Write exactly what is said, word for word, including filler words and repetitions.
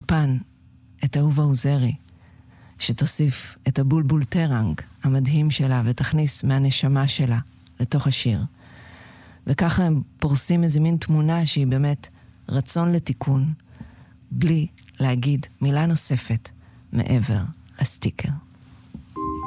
באולפן את אהובה עוזרי, שתוסיף את הבולבול טרנג המדהים שלה ותכניס מהנשמה שלה לתוך השיר. וככה הם פורסים איזה מין תמונה שהיא באמת רצון לתיקון, בלי להגיד מילה נוספת מעבר לסטיקר.